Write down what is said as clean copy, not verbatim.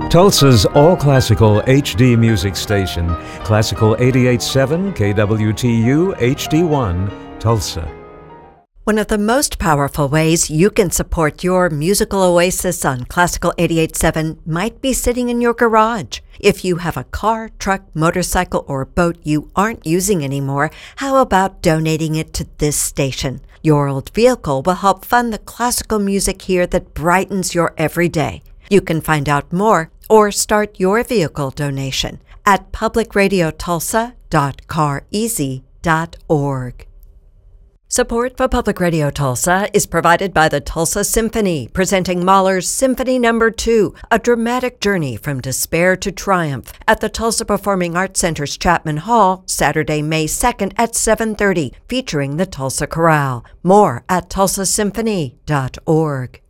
Tulsa's all-classical HD music station, Classical 88.7 KWTU HD1, Tulsa. One of the most powerful ways you can support your musical oasis on Classical 88.7 might be sitting in your garage. If you have a car, truck, motorcycle, or boat you aren't using anymore, how about donating it to this station? Your old vehicle will help fund the classical music here that brightens your everyday. You can find out more or start your vehicle donation at publicradiotulsa.careasy.org. Support for Public Radio Tulsa is provided by the Tulsa Symphony, presenting Mahler's Symphony No. 2, a dramatic journey from despair to triumph, at the Tulsa Performing Arts Center's Chapman Hall, Saturday, May 2nd at 7:30, featuring the Tulsa Chorale. More at tulsasymphony.org.